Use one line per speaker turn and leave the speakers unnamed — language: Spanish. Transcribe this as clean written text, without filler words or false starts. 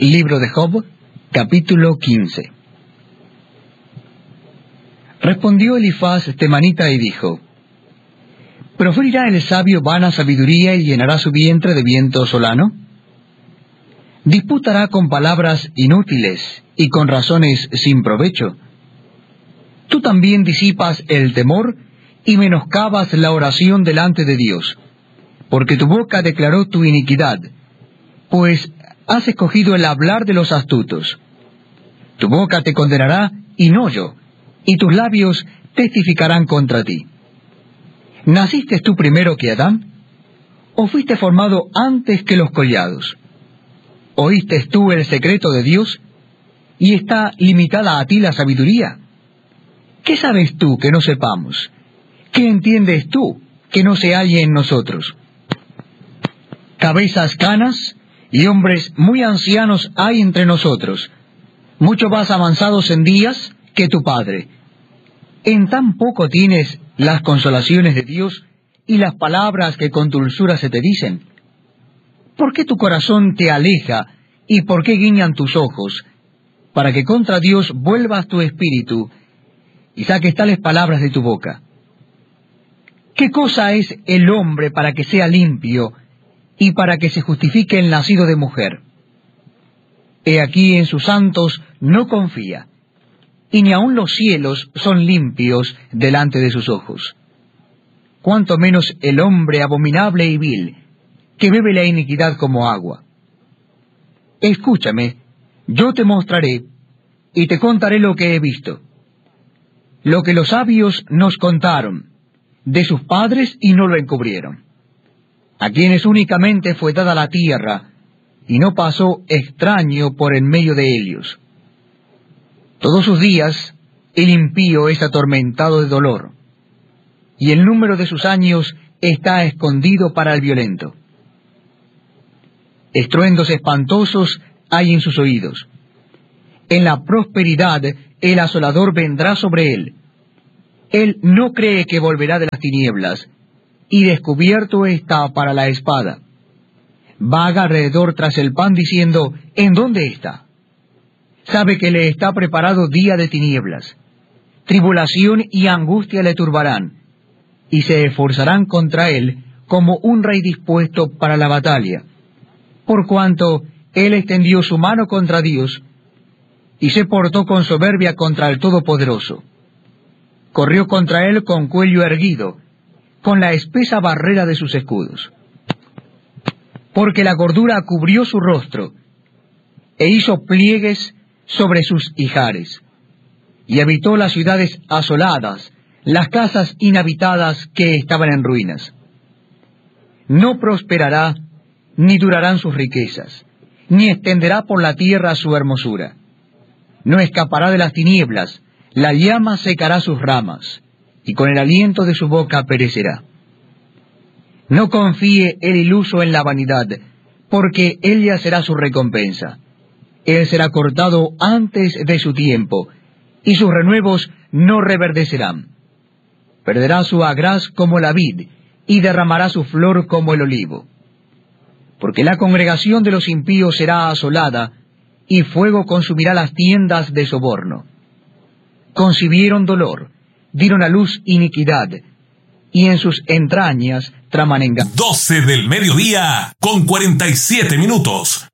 Libro de Job, capítulo 15. Respondió Elifaz temanita y dijo: ¿Proferirá el sabio vana sabiduría y llenará su vientre de viento solano? ¿Disputará con palabras inútiles y con razones sin provecho? Tú también disipas el temor y menoscabas la oración delante de Dios, porque tu boca declaró tu iniquidad, pues has escogido el hablar de los astutos. Tu boca te condenará y no yo, y tus labios testificarán contra ti. ¿Naciste tú primero que Adán? ¿O fuiste formado antes que los collados? ¿Oíste tú el secreto de Dios? ¿Y está limitada a ti la sabiduría? ¿Qué sabes tú que no sepamos? ¿Qué entiendes tú que no se halle en nosotros? Cabezas canas y hombres muy ancianos hay entre nosotros, mucho más avanzados en días que tu padre. En tan poco tienes las consolaciones de Dios y las palabras que con dulzura se te dicen. ¿Por qué tu corazón te aleja y por qué guiñan tus ojos, para que contra Dios vuelvas tu espíritu y saques tales palabras de tu boca? ¿Qué cosa es el hombre para que sea limpio y para que se justifique el nacido de mujer? He aquí en sus santos no confía, y ni aun los cielos son limpios delante de sus ojos. Cuanto menos el hombre abominable y vil, que bebe la iniquidad como agua. Escúchame, yo te mostraré, y te contaré lo que he visto. Lo que los sabios nos contaron, de sus padres y no lo encubrieron. A quienes únicamente fue dada la tierra, y no pasó extraño por en medio de ellos. Todos sus días el impío es atormentado de dolor, y el número de sus años está escondido para el violento. Estruendos espantosos hay en sus oídos. En la prosperidad el asolador vendrá sobre él. Él no cree que volverá de las tinieblas, y descubierto está para la espada. Vaga alrededor tras el pan diciendo: ¿en dónde está? Sabe que le está preparado día de tinieblas. Tribulación y angustia le turbarán, y se esforzarán contra él como un rey dispuesto para la batalla. Por cuanto él extendió su mano contra Dios, y se portó con soberbia contra el Todopoderoso. Corrió contra él con cuello erguido, con la espesa barrera de sus escudos. Porque la gordura cubrió su rostro, e hizo pliegues sobre sus ijares, y habitó las ciudades asoladas, las casas inhabitadas que estaban en ruinas. No prosperará, ni durarán sus riquezas, ni extenderá por la tierra su hermosura. No escapará de las tinieblas, la llama secará sus ramas, y con el aliento de su boca perecerá. No confíe el iluso en la vanidad, porque ella será su recompensa. Él será cortado antes de su tiempo, y sus renuevos no reverdecerán. Perderá su agraz como la vid, y derramará su flor como el olivo. Porque la congregación de los impíos será asolada, y fuego consumirá las tiendas de soborno. Concibieron dolor, dieron a luz iniquidad, y en sus entrañas traman engaño.
12 del mediodía, con 47 minutos.